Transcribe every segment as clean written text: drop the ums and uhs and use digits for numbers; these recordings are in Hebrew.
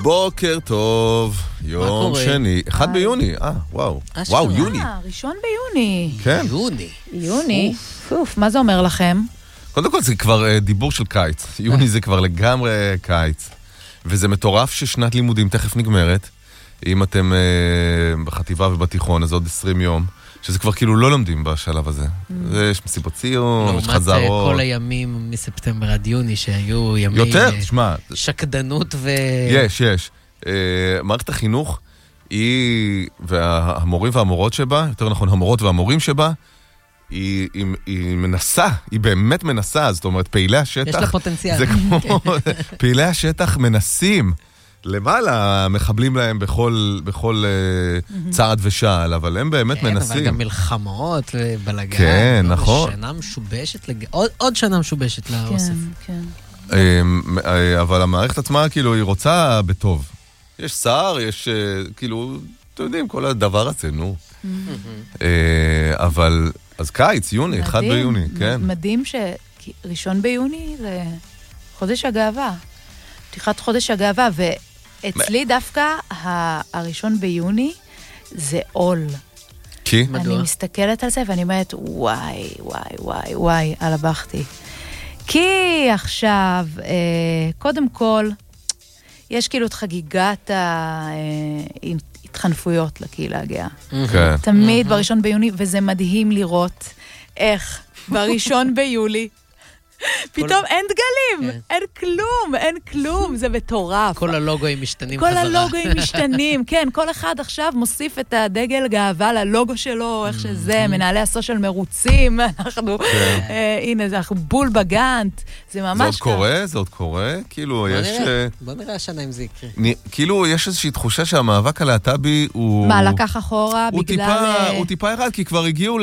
בוקר טוב, יום שני, 1 ביוני, וואו, וואו, יוני. 1 ביוני. כן. יוני. פוף, מה זה אומר לכם? קודם כל זה כבר דיבור של קיץ, יוני זה כבר לגמרי קיץ, וזה מטורף ששנת לימודים תכף נגמרת, אם אתם בחטיבה ובתיכון, אז עוד 20 יום, שזה כבר כאילו לא לומדים בשלב הזה. יש מסיבות ציון, יש חזרות. לעומת כל הימים מספטמבר עד יוני שהיו ימי שקדנות ו... יש. מערכת החינוך היא, והמורים והמורות שבה, יותר נכון המורות והמורים שבה, היא מנסה, היא באמת מנסה, זאת אומרת, פעילי השטח... יש לה פוטנציאל. זה כמו, פעילי השטח מנסים, למעלה מחבלים להם בכל צעד ושעל, אבל הם באמת מנסים. אבל גם מלחמות ובלגן. כן, נכון. שנה משובשת, עוד שנה משובשת לאוסף. כן. אבל המערכת עצמה, כאילו, היא רוצה בטוב. יש שר, יש, כאילו, אתם יודעים, כל הדבר הזה, נו. אבל, אז קיץ, יוני, 1 ביוני, כן. מדהים ש1 ביוני זה חודש הגאווה. פתיחת חודש הגאווה, ואצלי דווקא 1 ביוני זה עול. כי? אני מסתכלת על זה ואני אומרת, וואי, על הבכתי. כי עכשיו, קודם כל, יש כאילו את חגיגת ההתחנפויות לקהילה הגאה. תמיד ב1 ביוני, וזה מדהים לראות איך ב1 ביולי, פתאום אין דגלים, אין כלום, זה מטורף. כל הלוגויים משתנים חזרה. כל הלוגויים משתנים, כן, כל אחד עכשיו מוסיף את הדגל גאווה ללוגו שלו, איך שזה, מנהלי הסושיאל מרוצים, הנה, אנחנו בול בגנט, זה ממש... זה עוד קורה, כאילו יש... בוא נראה השנה אם זה יקרה. כאילו יש איזושהי תחושה שהמאבק הלהט"בי הוא... מה, לקח אחורה בגלל... הוא טיפה ירד, כי כבר הגיעו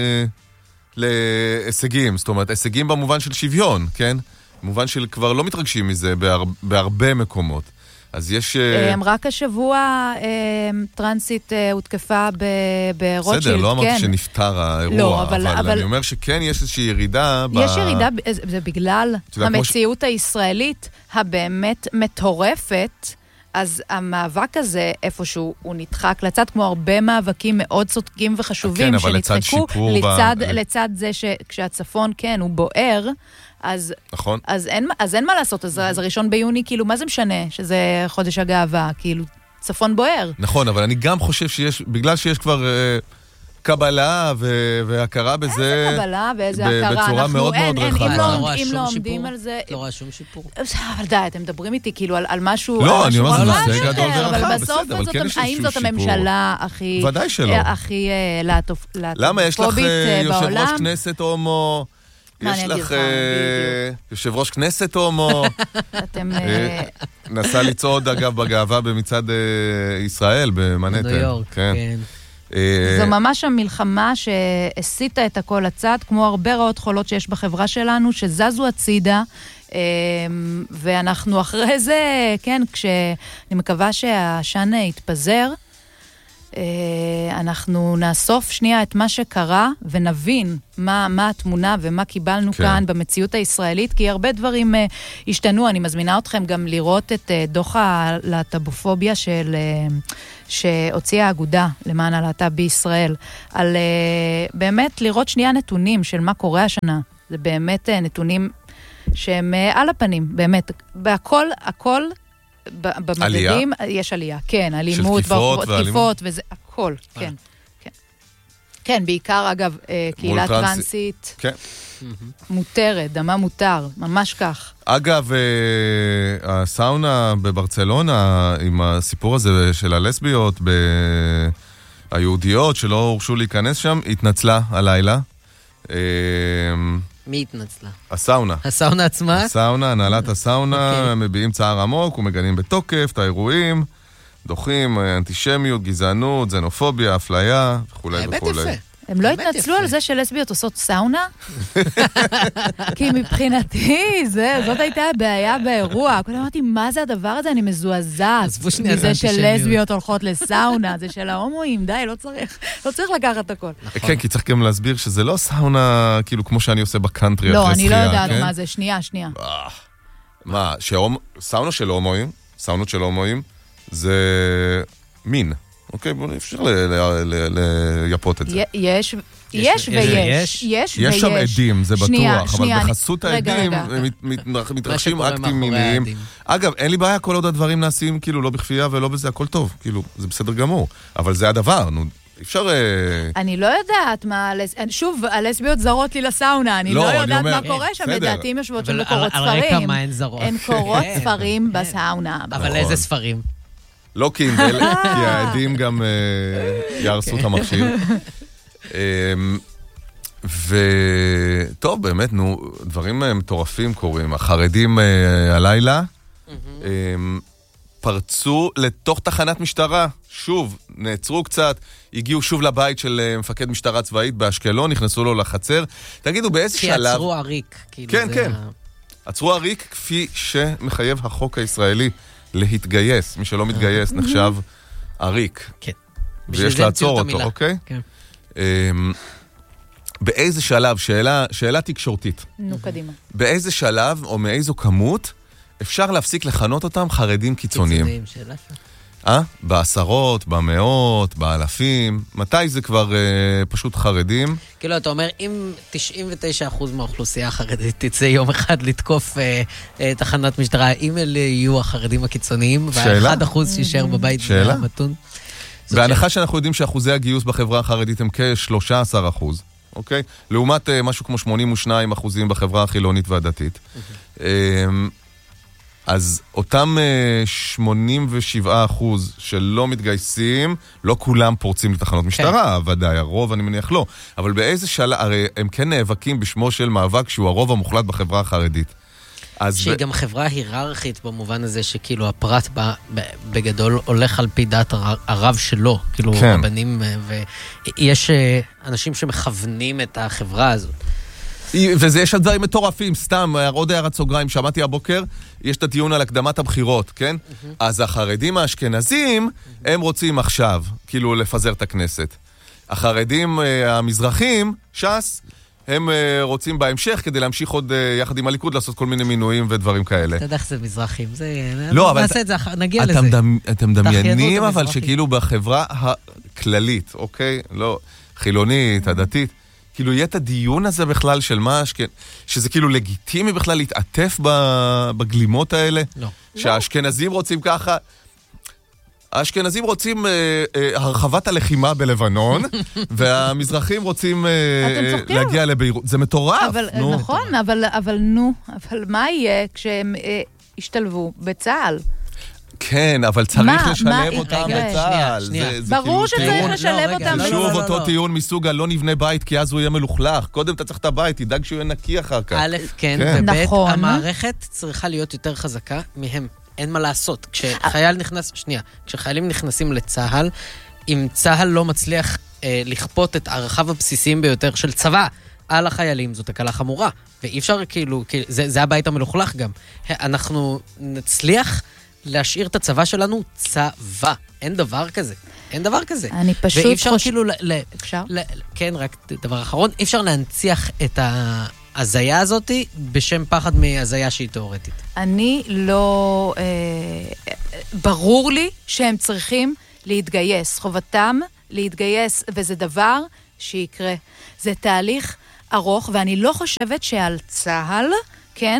להישגים, זאת אומרת, הישגים במובן של שוויון, כן? במובן של כבר לא מתרגשים מזה בהרבה מקומות. אז יש... רק השבוע טרנסית הותקפה ברוטשילד, בסדר, לא אמרתי שנפטר האירוע, אבל אני אומר שכן יש איזושהי ירידה... יש ירידה, זה בגלל המציאות הישראלית הבאמת מטורפת, אז המאבק הזה, איפשהו הוא נדחק לצד, כמו הרבה מאבקים מאוד צודקים וחשובים, שנדחקו לצד זה שכשהצפון, כן, הוא בוער, אז אין מה לעשות, אז 1 ביוני, כאילו, מה זה משנה שזה חודש הגאווה, כאילו, צפון בוער. נכון, אבל אני גם חושב שיש, בגלל שיש כבר... קבלה והכרה בזה... איזה קבלה ואיזה הכרה. בצורה מאוד מאוד רחבה. אם לא עומדים על זה... לא רואה שום שיפור. אבל די, אתם מדברים איתי כאילו על משהו... לא, אני אומר, זה גדול ורחב, בסדר, אבל כן יש איזשהו שיפור. האם זאת הממשלה הכי... ודאי שלא. הכי להטופובית בעולם? למה יש לך יושב ראש כנסת הומו? יש לך יושב ראש כנסת הומו? אתם... נסע לצעוד אגב בגאווה במצעד ישראל, במנהטן. ניו יורק, כן. זו ממש המלחמה שהסיטה את הכל הצד, כמו הרבה רעות חולות שיש בחברה שלנו, שזזו הצידה, ואנחנו אחרי זה, כן, כשאני מקווה שהשן יתפזר, אנחנו נאסוף שנייה את מה שקרה, ונבין מה התמונה ומה קיבלנו כאן במציאות הישראלית, כי הרבה דברים השתנו. אני מזמינה אתכם גם לראות את דוח הלהט"בופוביה שהוציאה האגודה למען הלהט"ב בישראל, על באמת לראות שנייה נתונים של מה קורה השנה. זה באמת נתונים שהם על הפנים, באמת. הכל במדדים יש עלייה, כן, אלימות, תקיפות וזה, הכל, כן. כן, בעיקר אגב, קהילה טרנסית, כן. מותרת, דמה מותר, ממש כך. אגב, הסאונה בברצלונה, עם הסיפור הזה של הלסביות, היהודיות שלא הורשו להיכנס שם, התנצלה הלילה. מי התנצלה? הסאונה. הסאונה עצמה? הסאונה, הנהלת הסאונה, מביעים צער עמוק ומגנים בתוקף את האירועים, דוחים אנטישמיות, גזענות, זנופוביה, אפליה וכו' וכו'. הם לא התנצלו על זה שלסביות עושות סאונה? כי מבחינתי, זאת הייתה הבעיה באירוע. כולם אמרתי, מה זה הדבר הזה? אני מזועזעת. מזה שלסביות הולכות לסאונה, זה של ההומואים, די, לא צריך לקחת הכל. כן, כי צריך גם להסביר שזה לא סאונה, כאילו, כמו שאני עושה בקאנטרי אחרי שחייה. לא, אני לא יודעת מה זה, שנייה. מה, סאונה של הומואים, סאונות של הומואים, זה מין. אוקיי, בואו נפשר ליפות את זה. יש ויש. יש שם עדים, זה בטוח, אבל בחסות העדים מתרחשים אקטים מיניים. אגב, אין לי בעיה, כל עוד הדברים נעשים כאילו לא בכפייה ולא בזה, הכל טוב, כאילו, זה בסדר גמור. אבל זה הדבר, נו, אפשר... אני לא יודעת מה... שוב, הלסביות זרות לי לסאונה, אני לא יודעת מה קורה שם, לדעתי אם יושבות שם בקורות ספרים. על רקע מה הן זרות. הן קורות ספרים בסאונה. אבל איזה ספרים? לא קינדל, כי העדים גם ירסו את המכשיר. וטוב, באמת, נו, דברים מטורפים קורים. החרדים הלילה פרצו לתוך תחנת משטרה, שוב, נעצרו קצת, הגיעו שוב לבית של מפקד משטרה צבאית באשקלון, נכנסו לו לחצר. תגידו, באיזה שלב... כי עצרו עריק. כן, כן. עצרו עריק כפי שמחייב החוק הישראלי להתגייס. מי שלא מתגייס נחשב עריק. כן. ויש לעצור אותו, אוקיי? כן. באיזה שלב, שאלה תקשורתית. נו, קדימה. באיזה שלב או מאיזו כמות אפשר להפסיק לכנות אותם חרדים קיצוניים? קיצוניים, שאלה. בעשרות, במאות, באלפים. מתי זה כבר פשוט חרדים? כאילו, אתה אומר, אם 99% מהאוכלוסייה החרדית תצא יום אחד לתקוף תחנת משטרה, אם אלה יהיו החרדים הקיצוניים, וה1% שישאר בבית המתון? בהנחה שאנחנו יודעים שאחוזי הגיוס בחברה החרדית הם כ-13%, אוקיי? לעומת משהו כמו 82% בחברה החילונית והדתית. אז אותם 87% שלא מתגייסים, לא כולם פורצים לתחנות משטרה, ודאי, הרוב אני מניח לא. אבל באיזה שלב, הרי הם כן נאבקים בשמו של מאבק שהוא הרוב המוחלט בחברה החרדית. שהיא גם חברה היררכית במובן הזה שכאילו הפרט בגדול הולך על פי דעת הרב שלו, כאילו רבנים, ויש אנשים שמכוונים את החברה הזאת. וזה יש דברים מטורפים, סתם, עוד הערת סוגריים, שמעתי הבוקר, יש את הטיעון על הקדמת הבחירות, כן? אז החרדים האשכנזים, הם רוצים עכשיו, כאילו לפזר את הכנסת. החרדים המזרחים, ש"ס, הם רוצים בהמשך כדי להמשיך עוד יחד עם הליכוד לעשות כל מיני מינויים ודברים כאלה. אתה יודע איך זה מזרחים, זה... לא, אבל... נעשה את זה, נגיע לזה. אתם דמיינים אבל שכאילו בחברה הכללית, אוקיי? לא, חילונית, הדתית, כאילו יהיה את הדיון הזה בכלל של מה, שזה כאילו לגיטימי בכלל להתעטף בגלימות האלה? לא. שהאשכנזים רוצים ככה... האשכנזים רוצים הרחבת הלחימה בלבנון, והמזרחים רוצים להגיע לביירות. זה מטורף. נכון, אבל מה יהיה כשהם ישתלבו בצה"ל? כן, אבל צריך לשלב אותם בצה"ל. ברור שצריך לשלב אותם בצה"ל. שוב אותו טיעון מסוג לא נבנה בית, כי אז הוא יהיה מלוכלך. קודם אתה צריך את הבית, תדאג שהוא יהיה נקי אחר כך. א', כן, וב', המערכת צריכה להיות יותר חזקה מהם. אין מה לעשות. כשחיילים נכנסים לצה"ל, אם צה"ל לא מצליח לכפות את הערכיו הבסיסיים ביותר של צבא על החיילים, זאת תקלה חמורה. ואי אפשר כאילו, זה הבית המלוכלך גם. אנחנו נצליח להשאיר את הצבא שלנו צבא. אין דבר כזה. אין דבר כזה. אני פשוט ואי אפשר כאילו... אפשר? כן, רק דבר אחרון. אי אפשר להנציח את ההזיה הזאת בשם פחד מהזיה שהיא תיאורטית. אני לא... ברור לי שהם צריכים להתגייס. חובתם להתגייס, וזה דבר שיקרה. זה תהליך ארוך, ואני לא חושבת שעל צה"ל, כן?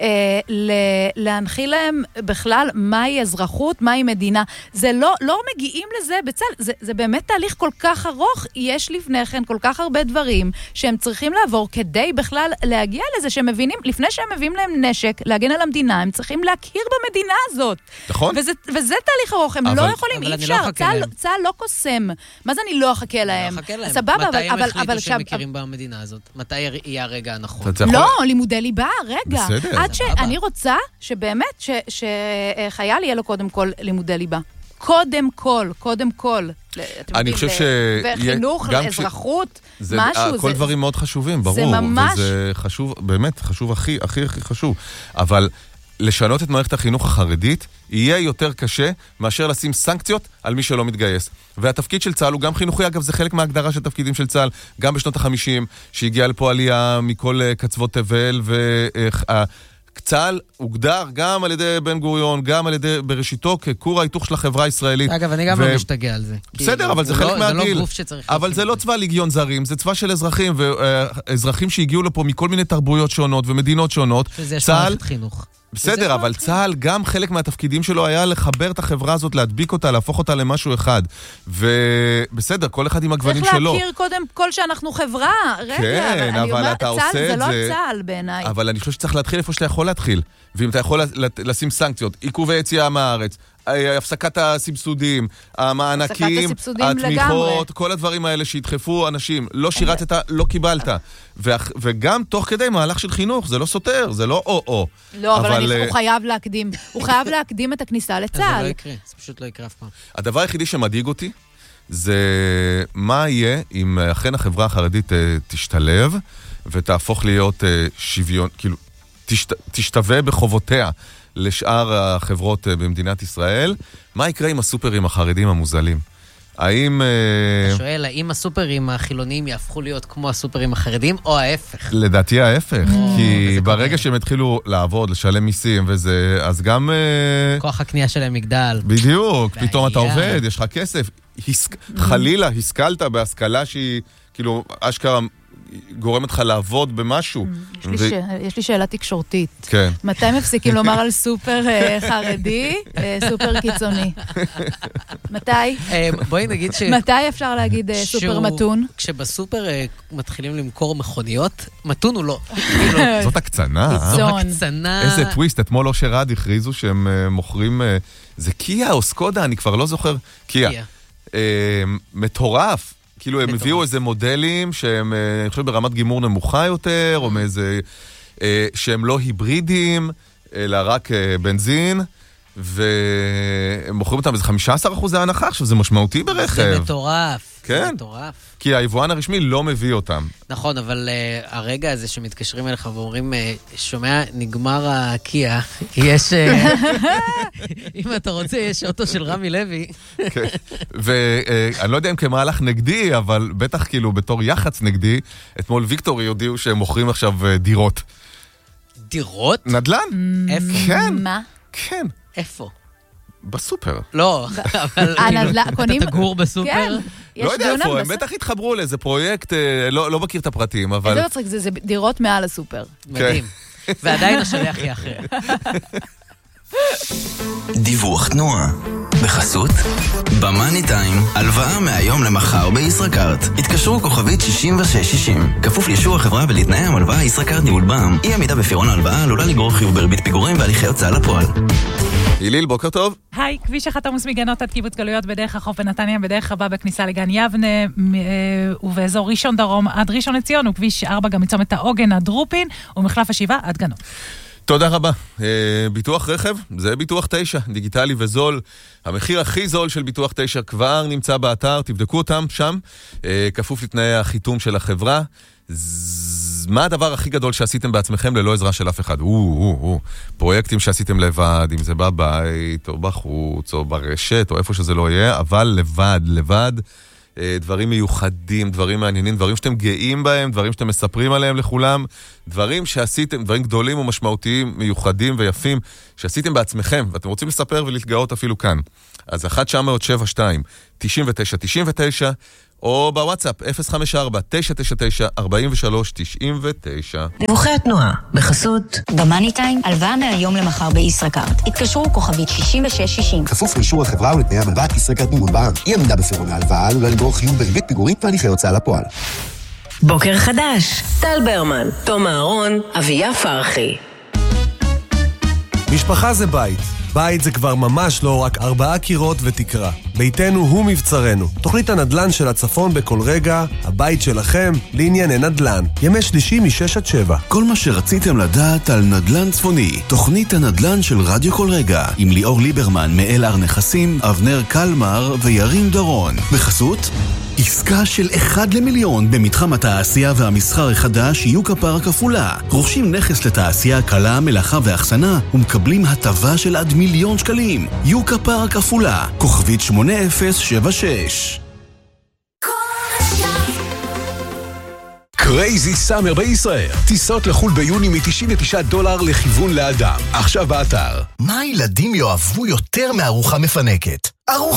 להנחיל להם בכלל מהי אזרחות, מהי מדינה. זה לא מגיעים לזה בצה"ל, זה באמת תהליך כל כך ארוך, יש לפני כן כל כך הרבה דברים שהם צריכים לעבור כדי בכלל להגיע לזה, שהם מבינים, לפני שהם מביאים להם נשק, להגן על המדינה, הם צריכים להכיר במדינה הזאת. נכון. וזה תהליך ארוך, הם לא יכולים, אי אפשר, צה"ל לא קוסם. מה זה אני לא אחכה להם? סבבה, מתי הם החליטו שהם מכירים במדינה הזאת? מתי יהיה הרגע הנכון? לא, לימודי ליבה, רגע. עד שאני רוצה שבאמת שחייל יהיה לו קודם כל לימודי ליבה. קודם כל. אני חושב ש... וחינוך, אזרחות, משהו. כל דברים מאוד חשובים, ברור. זה ממש... וזה חשוב, באמת, חשוב הכי חשוב. אבל לשנות את מערכת החינוך החרדית יהיה יותר קשה מאשר לשים סנקציות על מי שלא מתגייס. והתפקיד של צה"ל הוא גם חינוכי, אגב, זה חלק מההגדרה של תפקידים של צה"ל, גם בשנות ה-50, שהגיעה לפה עלייה מכל קצוות תבל, צה"ל הוגדר גם על ידי בן גוריון, גם על ידי בראשיתו, ככור ההיתוך של החברה הישראלית. אגב, אני גם לא משתגע על זה. בסדר, אבל זה חלק מהגיל. זה לא גוף שצריך... אבל זה לא צבא ליגיון זרים, זה צבא של אזרחים, ואזרחים שהגיעו לפה מכל מיני תרבויות שונות ומדינות שונות. שזה יש מערכת חינוך. בסדר, אבל צה"ל גם חלק מהתפקידים שלו היה לחבר את החברה הזאת, להדביק אותה, להפוך אותה למשהו אחד. ובסדר, כל אחד עם הגוונים שלו. צריך להכיר קודם כל שאנחנו חברה. כן, אבל אתה עושה את זה. זה לא צה"ל בעיניי. אבל אני חושב שצריך להתחיל איפה שאתה יכול להתחיל. ואם אתה יכול לשים סנקציות, עיכוב היציאה מהארץ, הפסקת הסבסודים, המענקים, התמיכות, כל הדברים האלה שהדחפו אנשים. לא שירתת, לא קיבלת. וגם תוך כדי מהלך של חינוך, זה לא סותר, זה לא או-או. לא, אבל הוא חייב להקדים. הוא חייב להקדים את הכניסה לצה"ל. זה לא יקרה, זה פשוט לא יקרה אף פעם. הדבר היחידי שמדאיג אותי, זה מה יהיה אם אכן החברה החרדית תשתלב, ותהפוך להיות שוויון, כאילו, תשתווה בחובותיה לשאר החברות במדינת ישראל. מה יקרה עם הסופרים החרדים המוזלים? האם... אתה שואל, האם הסופרים החילוניים יהפכו להיות כמו הסופרים החרדים, או ההפך? לדעתי ההפך, כי ברגע שהם התחילו לעבוד, לשלם מיסים וזה, אז גם... כוח הקנייה שלהם מגדל. בדיוק, פתאום אתה עובד, יש לך כסף. חלילה, השכלת בהשכלה שהיא, כאילו, אשכרה... גורמת לך לעבוד במשהו. יש לי שאלה תקשורתית. כן. מתי מפסיקים לומר על סופר חרדי, סופר קיצוני? מתי? בואי נגיד מתי אפשר להגיד סופר מתון? כשבסופר מתחילים למכור מכוניות, מתון הוא לא. זאת הקצנה. זאת הקצנה. איזה טוויסט, אתמול אושר עד הכריזו שהם מוכרים, זה קיה או סקודה, אני כבר לא זוכר. קיה. מטורף. כאילו הם הביאו איזה מודלים שהם, אני חושב, ברמת גימור נמוכה יותר, או מאיזה, שהם לא היברידים, אלא רק בנזין, והם מוכרים אותם איזה 15% הנחה, עכשיו זה משמעותי ברכב. זה מטורף. כן. זה מטורף. כי היבואן הרשמי לא מביא אותם. נכון, אבל הרגע הזה שמתקשרים אליך ואומרים, שומע, נגמר הקיה, יש... אם אתה רוצה, יש אוטו של רמי לוי. כן. ואני לא יודע אם כמהלך נגדי, אבל בטח כאילו בתור יחץ נגדי, אתמול ויקטורי הודיעו שהם מוכרים עכשיו דירות. דירות? נדל"ן. איפה? כן. מה? כן. איפה? בסופר. לא, אבל אתה תגור בסופר? כן. לא יודע איפה, הם בטח התחברו לאיזה פרויקט, לא מכיר את הפרטים, אבל... איזה מצחיק, זה דירות מעל הסופר. מדהים. ועדיין השליח יהיה אחר. דיווח תנועה. בחסות במאני טיים, הלוואה מהיום למחר בישראכרט. התקשרו כוכבית 6660. כפוף לאישור החברה ולתנאי המלוואה ישראכרט ניהול בע"מ. אי עמידה בפירעון ההלוואה עלולה לגרור חיוב בריבית פיגורים והליכי הוצאה לפועל. היליל, בוקר טוב. היי, כביש 1 עמוס מגנות עד קיבוץ גלויות בדרך החוף בנתניה, בדרך הבא בכניסה לגן יבנה, ובאזור ראשון דרום עד ראשון לציון, וכביש 4 גם מצומת העוגן עד רופין, ומחלף השבעה עד גנות. תודה רבה. ביטוח רכב, זה ביטוח 9, דיגיטלי וזול. המחיר הכי זול של ביטוח 9 כבר נמצא באתר, תבדקו אותם שם, כפוף לתנאי החיתום של החברה. מה הדבר הכי גדול שעשיתם בעצמכם ללא עזרה של אף אחד? פרויקטים שעשיתם לבד, אם זה בבית או בחוץ או ברשת או איפה שזה לא יהיה, אבל לבד, דברים מיוחדים, דברים מעניינים, דברים שאתם גאים בהם, דברים שאתם מספרים עליהם לכולם, דברים שעשיתם, דברים גדולים ומשמעותיים, מיוחדים ויפים, שעשיתם בעצמכם, ואתם רוצים לספר ולהתגאות אפילו כאן. אז 1-972-9999, או בוואטסאפ 054-999-4399. דיווחי התנועה, בחסות במאני טיים, הלוואה מהיום למחר בישראכרט. התקשרו כוכבית 6660. כפוף לאישור החברה ולתנאי המלוואת ישראכרט ניהול בע"מ. אי עמידה בפירעון ההלוואה עלולה לגרור חיוב בריבית פיגורים והליכי הוצאה לפועל. בוקר חדש, טל ברמן, תום אהרון, אביה פרחי. משפחה זה בית. בית זה כבר ממש לא רק 4 קירות ותקרה. ביתנו הוא מבצרנו. תוכנית הנדל"ן של הצפון בכל רגע, הבית שלכם לענייני נדל"ן. ימי שלישי מ-6-7. כל מה שרציתם לדעת על נדל"ן צפוני. תוכנית הנדל"ן של רדיו כל רגע. עם ליאור ליברמן מאל-אר נכסים, אבנר קלמר וירין דורון. בחסות עסקה של 1 למיליון במתחם התעשייה והמסחר החדש יוקה פארק עפולה. רוכשים נכס לתעשייה קלה, מלאכה ואחסנה ומקבלים הטבה של עד 1,000,000 שקלים. יוקה פארק עפולה, כוכבית 8076. קרייזי סאמר בישראל. טיסות לחול ביוני $99 לכיוון לאדם. עכשיו באתר. מה הילדים יאהבו יותר מארוחה מפנקת? ארוחה